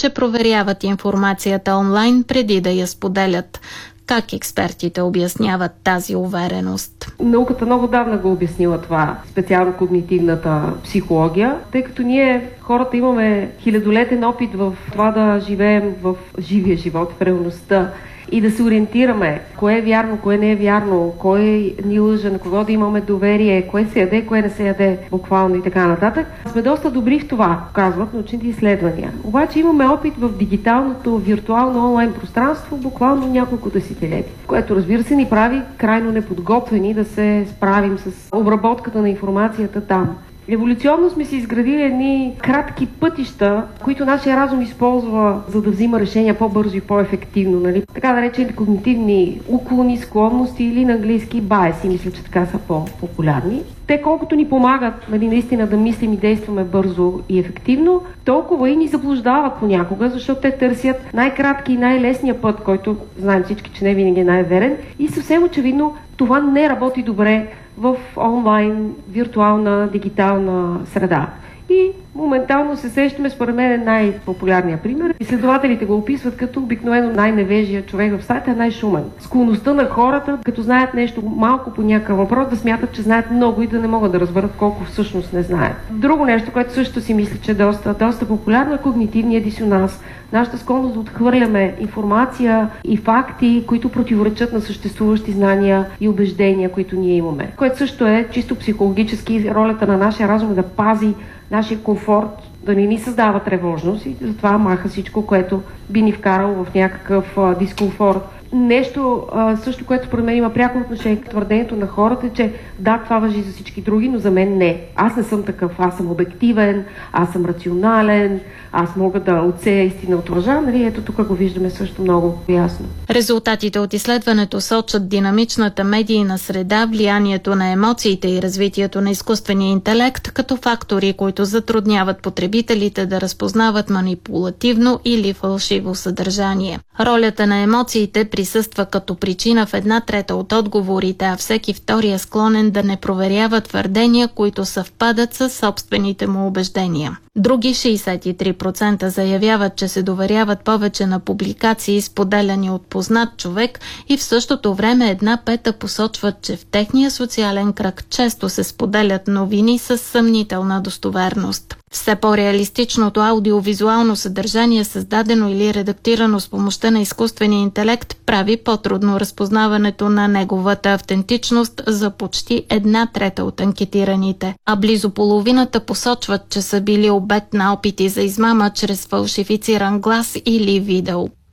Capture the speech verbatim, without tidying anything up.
че проверяват информацията онлайн преди да я споделят. Как експертите обясняват тази увереност? Науката много давна го обяснила това, специално когнитивната психология, тъй като ние, хората, имаме хилядолетен опит в това да живеем в живия живот, в реалността и да се ориентираме кое е вярно, кое не е вярно, кой ни лъже, на кого да имаме доверие, кое се яде, кое не се яде, буквално и така нататък. Сме доста добри в това, показват научните изследвания. Обаче имаме опит в дигиталното, виртуално онлайн пространство буквално няколко десетилетия, което, разбира се, ни прави крайно неподготвени да се справим с обработката на информацията там. Еволюционно сме си изградили едни кратки пътища, които нашия разум използва, за да взима решения по-бързо и по-ефективно. Нали? Така наречените когнитивни уклони, склонности или на английски bias, мисля, че така са по-популярни. Те колкото ни помагат, нали, наистина да мислим и действаме бързо и ефективно, толкова и ни заблуждават понякога, защото те търсят най-кратки и най-лесния път, който знаем всички, че не винаги е най-верен. И съвсем очевидно това не работи добре в онлайн, виртуална, дигитална среда. И моментално се сещаме, според мен, най-популярния пример. Изследователите го описват като обикновено най-невежия човек в сайта е най-шумен. Склонността на хората, като знаят нещо малко по някакъв въпрос, да смятат, че знаят много и да не могат да разберат колко всъщност не знаят. Друго нещо, което също си мисля, че е доста, доста популярно, е когнитивния дисонанс. Нашата склонност да отхвърляме информация и факти, които противоречат на съществуващи знания и убеждения, които ние имаме. Което също е чисто психологически ролята на нашия разум да пази нашия комфорт, да не ни създава тревожност и затова маха всичко, което би ни вкарало в някакъв а, дискомфорт. Нещо а, също, което според мен има пряко отношение към твърдението на хората, е, че да, това важи за всички други, но за мен не. Аз не съм такъв, аз съм обективен, аз съм рационален, аз мога да отсея истина от лъжа, нали? Ето тук го виждаме също много ясно. Резултатите от изследването сочат динамичната медийна среда, влиянието на емоциите и развитието на изкуствения интелект като фактори, които затрудняват потребителите да разпознават манипулативно или фалшиво съдържание. Ролята на емоциите присъства като причина в една трета от отговорите, а всеки втори е склонен да не проверява твърдения, които съвпадат с собствените му убеждения. Други шейсет и три процента заявяват, че се доверяват повече на публикации, споделяни от познат човек, и в същото време една пета посочват, че в техния социален кръг често се споделят новини с съмнителна достоверност. Все по-реалистичното аудиовизуално съдържание, създадено или редактирано с помощта на изкуствения интелект, прави по-трудно разпознаването на неговата автентичност за почти една трета от анкетираните, а близо половината посочват, че са били обект на опити за измама чрез фалшифициран глас или видео.